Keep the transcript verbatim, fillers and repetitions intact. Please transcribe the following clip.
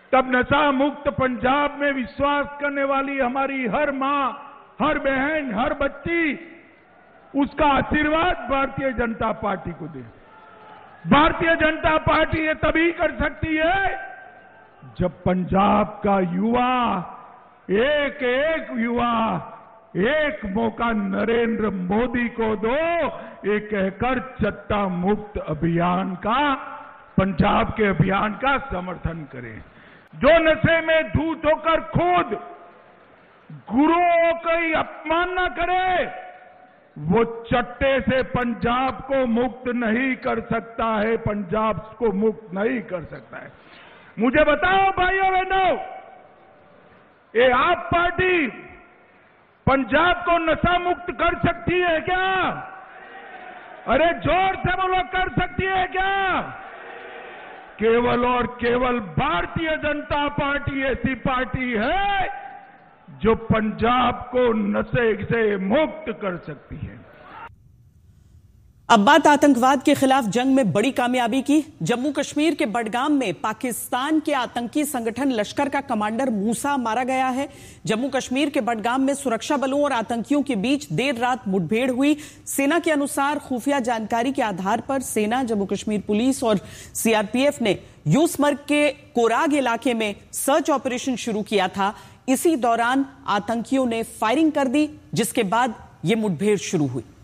तब नशा मुक्त पंजाब में विश्वास करने वाली हमारी हर मां, हर बहन, हर बच्ची उसका आशीर्वाद भारतीय जनता पार्टी को दे। भारतीय जनता पार्टी ये तभी कर सकती है जब पंजाब का युवा, एक एक युवा एक मौका नरेंद्र मोदी को दो, ये कहकर चट्टा मुक्त अभियान का, पंजाब के अभियान का समर्थन करें। जो नशे में धूत होकर खुद गुरुओं की अपमान न करे, वो चट्टे से पंजाब को मुक्त नहीं कर सकता है, पंजाब को मुक्त नहीं कर सकता है। मुझे बताओ भाइयों बहनों, ये आप पार्टी पंजाब को नशा मुक्त कर सकती है क्या? अरे जोर से बोलो, कर सकती है क्या? केवल और केवल भारतीय जनता पार्टी ऐसी पार्टी है जो पंजाब को नशे से मुक्त कर सकती है। अब बात आतंकवाद के खिलाफ जंग में बड़ी कामयाबी की। जम्मू कश्मीर के बडगाम में पाकिस्तान के आतंकी संगठन लश्कर का कमांडर मूसा मारा गया है। जम्मू कश्मीर के बडगाम में सुरक्षा बलों और आतंकियों के बीच देर रात मुठभेड़ हुई। सेना के अनुसार खुफिया जानकारी के आधार पर सेना, जम्मू कश्मीर पुलिस और सीआरपीएफ ने यूसमर्ग के कोराग इलाके में सर्च ऑपरेशन शुरू किया था। इसी दौरान आतंकियों ने फायरिंग कर दी, जिसके बाद यह मुठभेड़ शुरू हुई।